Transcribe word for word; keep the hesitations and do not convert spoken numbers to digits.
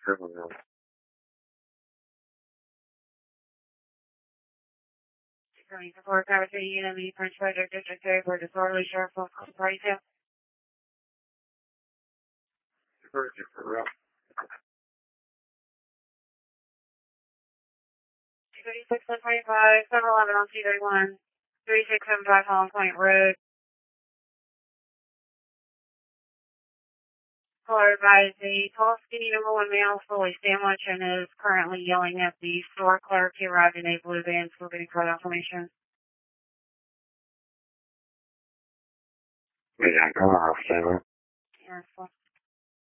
Criminal. Support Conversation Unit, the French Federal District Area for Disorderly Sheriff of Party two. thirty-six one twenty-five, seven eleven on C thirty-one, thirty-six seventy-five Holland Point Road. Caller advised the tall, skinny number one male, fully sandwiched, and is currently yelling at the store clerk. He arrived in a blue van, still getting further information. Yeah, come on, Sarah. Yeah,